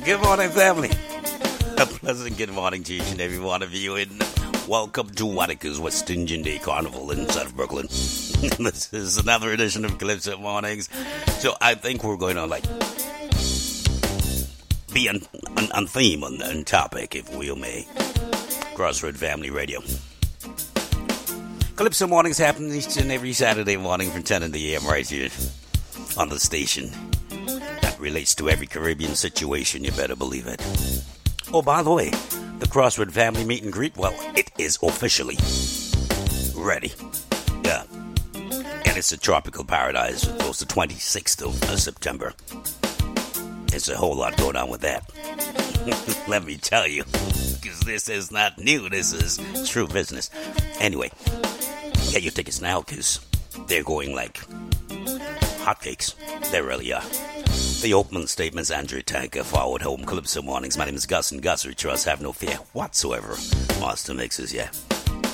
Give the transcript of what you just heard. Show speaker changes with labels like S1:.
S1: Good morning, family. A pleasant good morning to each and every one of you, and welcome to Wannaka's West Indian Day Carnival in South Brooklyn. This is another edition of Calypso Mornings. So I think we're going to be on theme, on topic, if we may. Crossroad Family Radio. Calypso Mornings happen each and every Saturday morning from 10 in the a.m. right here on the station. That relates to every Caribbean situation, you better believe it. Oh, by the way, the Crossroad Family Meet and Greet, well, it is officially ready. Yeah. And it's a tropical paradise. It goes to 26th of September. There's a whole lot going on with that. Let me tell you, because this is not new. This is true business. Anyway, get your tickets now, because they're going like hotcakes. They really are. The opening statements, Andrew Tanker, Forward Home, Calypso Mornings. My name is Gus, and Gus, we trust, have no fear whatsoever. Master Mixes, yeah.